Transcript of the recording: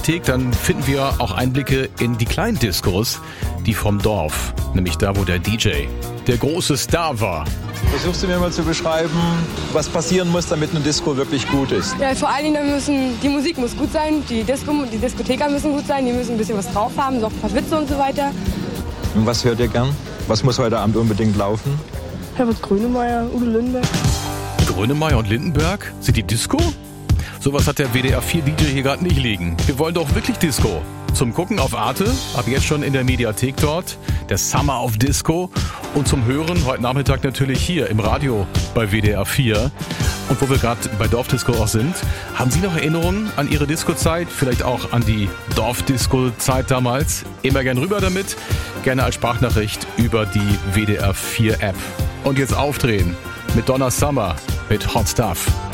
Dann finden wir auch Einblicke in die kleinen Diskos, die vom Dorf, nämlich da, wo der DJ der große Star war. Versuchst du mir mal zu beschreiben, was passieren muss, damit eine Disco wirklich gut ist? Ja, vor allen Dingen die Musik muss gut sein, die Diskotheker müssen gut sein, die müssen ein bisschen was drauf haben, so auch ein paar Witze und so weiter. Und was hört ihr gern? Was muss heute Abend unbedingt laufen? Herbert Grönemeyer, Udo Lindenberg. Grönemeyer und Lindenberg? Sind die Disco? Sowas hat der WDR 4 DJ hier gerade nicht liegen. Wir wollen doch wirklich Disco. Zum Gucken auf Arte, ab jetzt schon in der Mediathek dort, der Summer of Disco. Und zum Hören heute Nachmittag natürlich hier im Radio bei WDR 4. Und wo wir gerade bei Dorfdisco auch sind, haben Sie noch Erinnerungen an Ihre Disco-Zeit? Vielleicht auch an die Dorfdisco-Zeit damals? Immer gern rüber damit. Gerne als Sprachnachricht über die WDR 4 App. Und jetzt aufdrehen mit Donna Summer mit Hot Stuff.